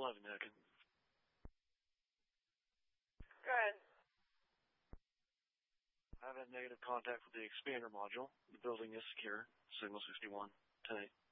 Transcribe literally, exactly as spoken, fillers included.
eleven, Heckin. Good. I have had negative contact with the expander module. The building is secure. Signal sixty-one. ten eight.